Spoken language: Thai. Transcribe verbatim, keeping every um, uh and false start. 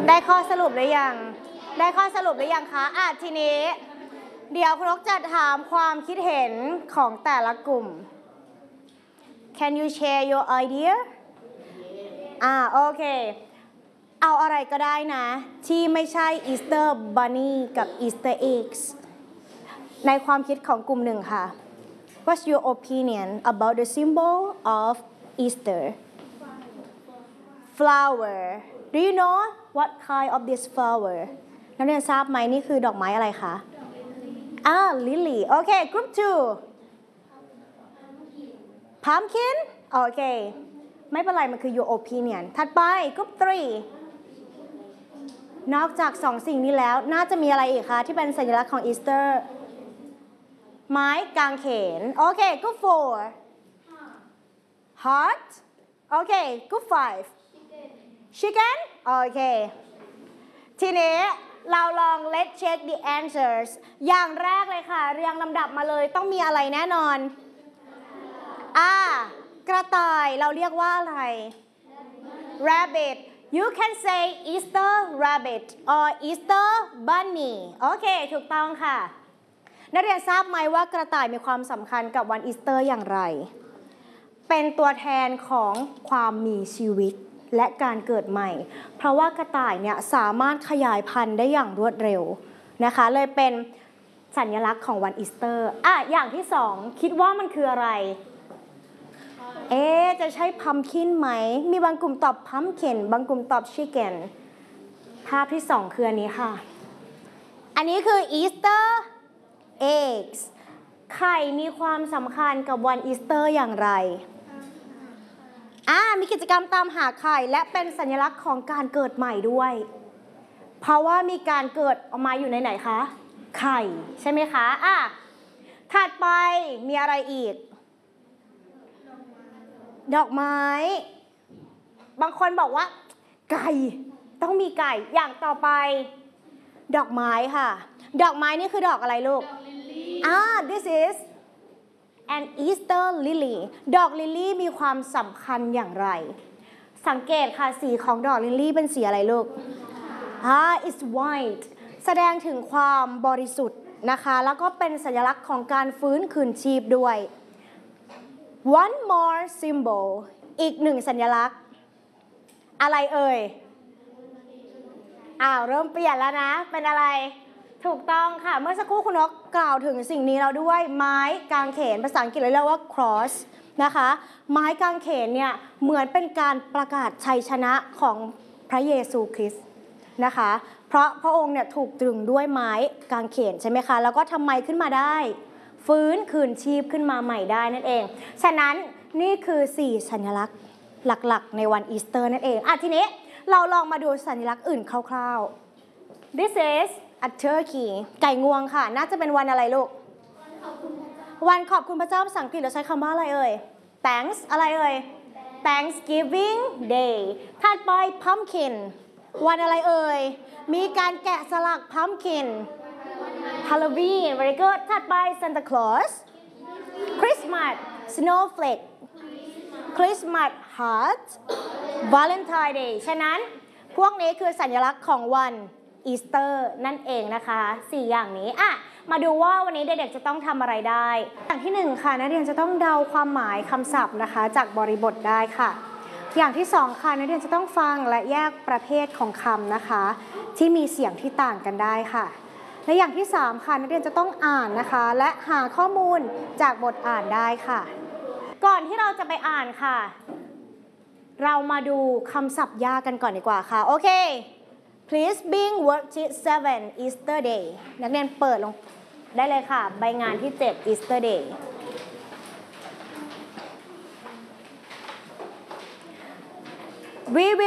ได้ข้อสรุปหรือยังได้ข้อสรุปหรือยังคะอ่ะทีนี้เดี๋ยวคุณนกจะถามความคิดเห็นของแต่ละกลุ่ม Can you share your idea อ่าโอเคเอาอะไรก็ได้นะที่ไม่ใช่ Easter Bunny กับ Easter Eggs ในความคิดของกลุ่มหนึ่งค่ะ What's your opinion about the symbol of Easter flower Do you know what kind of this flower นักเรียนทราบไหมนี่คือดอกไม้อะไรคะอ่า lily โอเค group two pumpkin โอเคไม่เป็นไรมันคือ your opinion ถัดไป group three นอกจากสองสิ่งนี้แล้วน่าจะมีอะไรอีกคะที่เป็นสัญลักษณ์ของอีสเตอร์ไม้กางเขนโอเค group four heart โอเค group five chicken โอเคทีนี้เราลอง let's check the answers อย่างแรกเลยค่ะเรียงลำดับมาเลยต้องมีอะไรแน่นอนอ่ากระต่ายเราเรียกว่าอะไร rabbit you can say Easter rabbit or Easter bunny โอเคถูกต้องค่ะนักเรียนทราบไหมว่ากระต่ายมีความสำคัญกับวันอีสเตอร์อย่างไรเป็นตัวแทนของความมีชีวิตและการเกิดใหม่เพราะว่ากระต่ายเนี่ยสามารถขยายพันธุ์ได้อย่างรวดเร็วนะคะเลยเป็นสัญลักษณ์ของวันอีสเตอร์อ่ะอย่างที่สองคิดว่ามันคืออะไรเอ๊ะจะใช่พัมคินไหมมีบางกลุ่มตอบพัมคินบางกลุ่มตอบชิคเก้นภาพที่สองคืออันนี้ค่ะอันนี้คืออีสเตอร์เอ็กซ์ไข่มีความสำคัญกับวันอีสเตอร์อย่างไรอ่ามีกิจกรรมตามหาไข่และเป็นสัญลักษณ์ของการเกิดใหม่ด้วยเพราะว่ามีการเกิดออกมาอยู่ในไหนคะไข่ใช่ไหมคะอ่ะถัดไปมีอะไรอีกดอกไม้บางคนบอกว่าไก่ต้องมีไก่อย่างต่อไปดอกไม้ค่ะดอกไม้นี่คือดอกอะไรลูกอ่า this is an Easter lily ดอกลิลลี่มีความสำคัญอย่างไรสังเกตค่ะสีของดอกลิลลี่เป็นสีอะไรลูกอ่า it's white แสดงถึงความบริสุทธิ์นะคะแล้วก็เป็นสัญลักษณ์ของการฟื้นคืนชีพด้วย one more symbol อีกหนึ่งสัญลักษณ์อะไรเอ่ยอ้าวเริ่มเปลี่ยนแล้วนะเป็นอะไรถูกต้องค่ะเมื่อสักครู่คุณนกกล่าวถึงสิ่งนี้เราด้วยไม้กางเขนภาษาอังกฤษเรียกว่า cross นะคะไม้กางเขนเนี่ยเหมือนเป็นการประกาศชัยชนะของพระเยซูคริสต์นะคะเพราะพระองค์เนี่ยถูกตรึงด้วยไม้กางเขนใช่ไหมคะแล้วก็ทำไมขึ้นมาได้ฟื้นคืนชีพขึ้นมาใหม่ได้นั่นเองฉะนั้นนี่คือสี่สัญลักษณ์หลักๆในวันอีสเตอร์นั่นเองอ่ะทีนี้เราลองมาดูสัญลักษณ์อื่นคร่าวๆ This is a turkey ไก่งวงค่ะน่าจะเป็นวันอะไรลูกวันขอบคุณพระเจ้าภาษาอังกฤษเราใช้คำว่าอะไรเอ่ย thanks อะไรเอ่ย Thanksgiving Day ถัดไป pumpkin วันอะไรเอ่ยมีการแกะสลัก pumpkin Halloween very good ถัดไป Santa Claus Christmas snowflake Christmas heart Valentine Day ฉะนั้นพวกนี้คือสัญลักษณ์ของวันอีสเตอร์นั่นเองนะคะสี่อย่างนี้อ่ะมาดูว่าวันนี้เด็กๆจะต้องทำอะไรได้อย่างที่หนึ่งค่ะนักเรียนจะต้องเดาความหมายคำศัพท์นะคะจากบริบทได้ค่ะอย่างที่สองค่ะนักเรียนจะต้องฟังและแยกประเภทของคำนะคะที่มีเสียงที่ต่างกันได้ค่ะและอย่างที่สามค่ะนักเรียนจะต้องอ่านนะคะและหาข้อมูลจากบทอ่านได้ค่ะก่อนที่เราจะไปอ่านค่ะเรามาดูคำศัพท์ยากกันก่อนดีกว่าค่ะโอเคPlease bring worksheet seven Easter Day นักเรียนเปิดลงได้เลยค่ะใบงานที่เจ็ด Easter Day We will